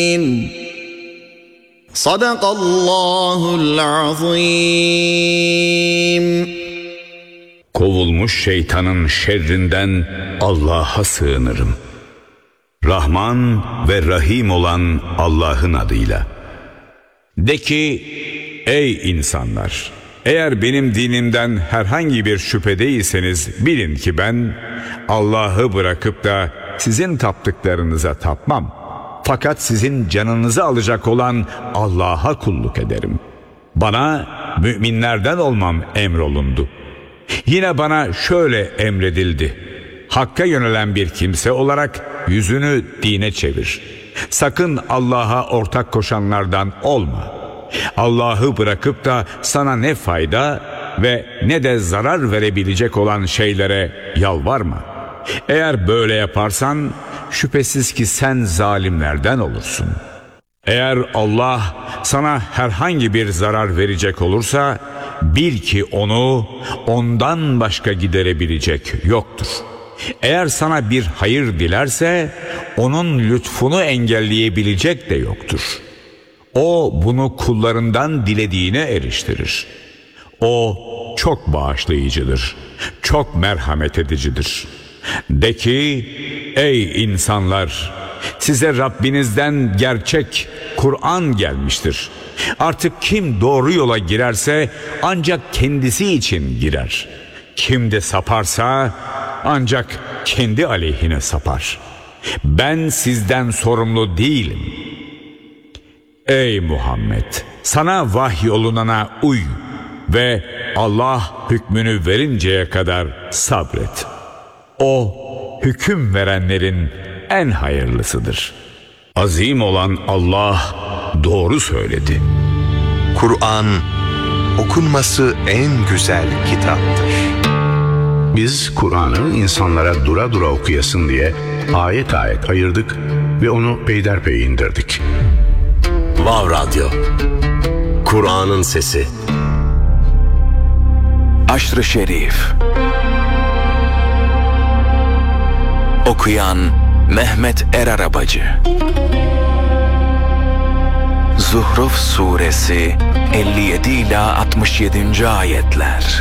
Sadakallahul azim. Kovulmuş şeytanın şerrinden Allah'a sığınırım. Rahman ve Rahim olan Allah'ın adıyla. De ki, ey insanlar! Eğer benim dinimden herhangi bir şüphedeyseniz bilin ki ben Allah'ı bırakıp da sizin taptıklarınıza tapmam. Fakat sizin canınızı alacak olan Allah'a kulluk ederim. Bana müminlerden olmam emrolundu. Yine bana şöyle emredildi. Hakka yönelen bir kimse olarak yüzünü dine çevir. Sakın Allah'a ortak koşanlardan olma. Allah'ı bırakıp da sana ne fayda ve ne de zarar verebilecek olan şeylere yalvarma. Eğer böyle yaparsan şüphesiz ki sen zalimlerden olursun. Eğer Allah sana herhangi bir zarar verecek olursa bil ki onu ondan başka giderebilecek yoktur. Eğer sana bir hayır dilerse onun lütfunu engelleyebilecek de yoktur. O bunu kullarından dilediğine eriştirir. O çok bağışlayıcıdır, çok merhamet edicidir. De ki, ey insanlar! Size Rabbinizden gerçek Kur'an gelmiştir. Artık kim doğru yola girerse ancak kendisi için girer. Kim de saparsa ancak kendi aleyhine sapar. Ben sizden sorumlu değilim. Ey Muhammed! Sana vahyolunana uy ve Allah hükmünü verinceye kadar sabret. O hüküm verenlerin en hayırlısıdır. Azim olan Allah doğru söyledi. Kur'an okunması en güzel kitaptır. Biz Kur'an'ı insanlara dura dura okuyasın diye ayet ayet ayırdık ve onu peyderpey indirdik. Vav Radyo, Kur'an'ın sesi. Aşr-ı Şerif. Okuyan Mehmet Erarabacı. Zuhruf Suresi 57 ila 67. ayetler.